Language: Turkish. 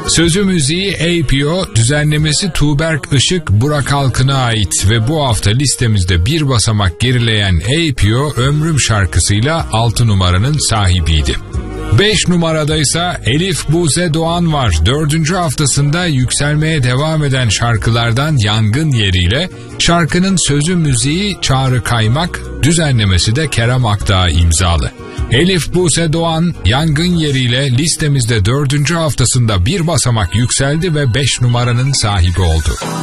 Sözü müziği APO, düzenlemesi Tuğberk Işık, Burak Alkın'a ait ve bu hafta listemizde bir basamak gerileyen APO, Ömrüm şarkısıyla 6 numaranın sahibiydi. 5 numaradaysa Elif Buse Doğan var. 4. haftasında yükselmeye devam eden şarkılardan Yangın Yeriyle, şarkının sözü müziği Çağrı Kaymak, düzenlemesi de Kerem Akdağ imzalı. Elif Buse Doğan, Yangın Yeriyle listemizde 4. haftasında bir basamak yükseldi ve 5 numaranın sahibi oldu.